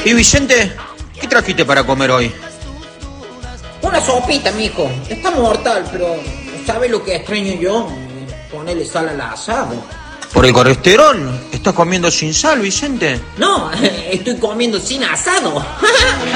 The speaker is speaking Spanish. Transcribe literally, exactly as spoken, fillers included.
Y Vicente, ¿qué trajiste para comer hoy? Una sopita, mijo. Está mortal, pero ¿sabes lo que extraño yo? Ponerle sal al asado. ¿Por el colesterol? ¿Estás comiendo sin sal, Vicente? No, estoy comiendo sin asado.